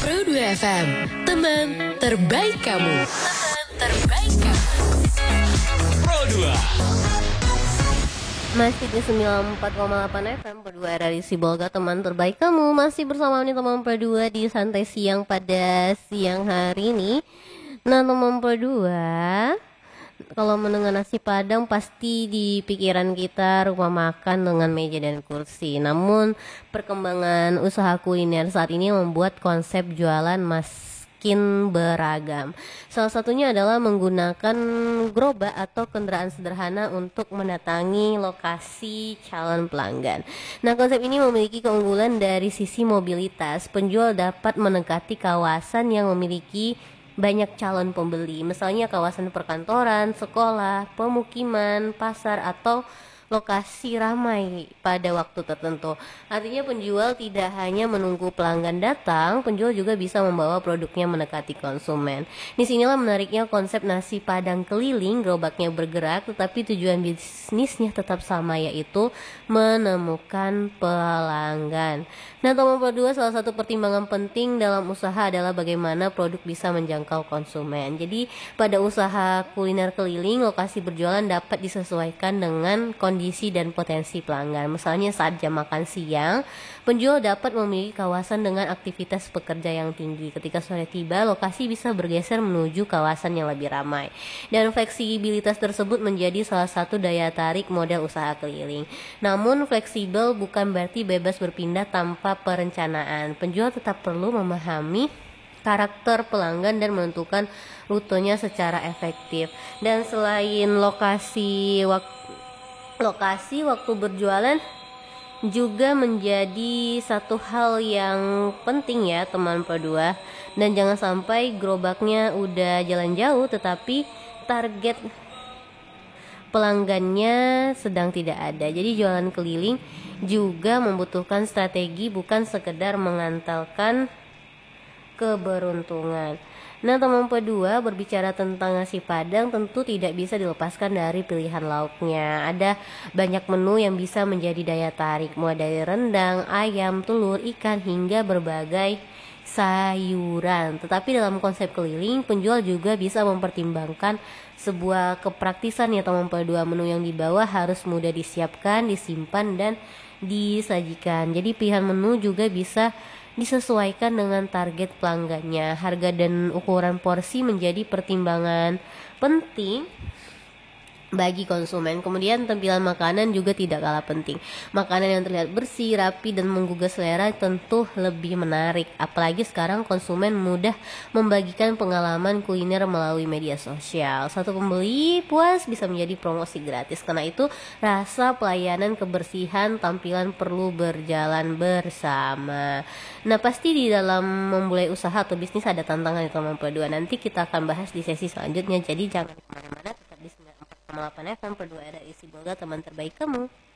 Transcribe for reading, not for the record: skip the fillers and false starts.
Pro 2 FM, teman terbaik kamu. Teman terbaik kamu. Pro 2. Masih di 94,8 FM Pro 2 dari Sibolga, teman terbaik kamu. Masih bersama nih teman Pro 2 di Santai Siang pada siang hari ini. Nah teman Pro 2, kalau mendengar nasi Padang pasti di pikiran kita rumah makan dengan meja dan kursi. Namun perkembangan usaha kuliner saat ini membuat konsep jualan makin beragam. Salah satunya adalah menggunakan gerobak atau kendaraan sederhana untuk mendatangi lokasi calon pelanggan. Nah, konsep ini memiliki keunggulan dari sisi mobilitas. Penjual dapat mendekati kawasan yang memiliki banyak calon pembeli, misalnya kawasan perkantoran, sekolah, pemukiman, pasar, atau lokasi ramai pada waktu tertentu. Artinya penjual tidak hanya menunggu pelanggan datang, penjual juga bisa membawa produknya mendekati konsumen. Disinilah menariknya konsep nasi Padang keliling, gerobaknya bergerak tetapi tujuan bisnisnya tetap sama, yaitu menemukan pelanggan. Nah, teman Pro 2, salah satu pertimbangan penting dalam usaha adalah bagaimana produk bisa menjangkau konsumen. Jadi pada usaha kuliner keliling, lokasi berjualan dapat disesuaikan dengan kondisi dan potensi pelanggan. Misalnya saat jam makan siang, penjual dapat memiliki kawasan dengan aktivitas pekerja yang tinggi. Ketika sore tiba, lokasi bisa bergeser menuju kawasan yang lebih ramai. Dan fleksibilitas tersebut menjadi salah satu daya tarik model usaha keliling. Namun fleksibel bukan berarti bebas berpindah tanpa perencanaan. Penjual tetap perlu memahami karakter pelanggan dan menentukan rutenya secara efektif. Dan selain lokasi waktu berjualan juga menjadi satu hal yang penting ya teman Pro 2. Dan jangan sampai gerobaknya udah jalan jauh tetapi target pelanggannya sedang tidak ada. Jadi jualan keliling juga membutuhkan strategi, bukan sekedar mengandalkan keberuntungan. Nah teman Pro 2, berbicara tentang nasi Padang tentu tidak bisa dilepaskan dari pilihan lauknya. Ada banyak menu yang bisa menjadi daya tarik, mulai dari rendang, ayam, telur, ikan, hingga berbagai sayuran. Tetapi dalam konsep keliling, penjual juga bisa mempertimbangkan sebuah kepraktisan ya teman Pro 2. Menu yang dibawa harus mudah disiapkan, disimpan, dan disajikan. Jadi pilihan menu juga bisa disesuaikan dengan target pelanggannya. Harga dan ukuran porsi menjadi pertimbangan penting bagi konsumen. Kemudian tampilan makanan juga tidak kalah penting. Makanan yang terlihat bersih, rapi, dan menggugah selera tentu lebih menarik. Apalagi sekarang konsumen mudah membagikan pengalaman kuliner melalui media sosial. Satu pembeli puas bisa menjadi promosi gratis. Karena itu rasa, pelayanan, kebersihan, tampilan perlu berjalan bersama. Nah, pasti di dalam memulai usaha atau bisnis ada tantangan itu teman Pro 2. Nanti kita akan bahas di sesi selanjutnya. Jadi jangan kemana-mana, tetap di 94,8 FM Pro 2 dari Sibolga, teman terbaik kamu.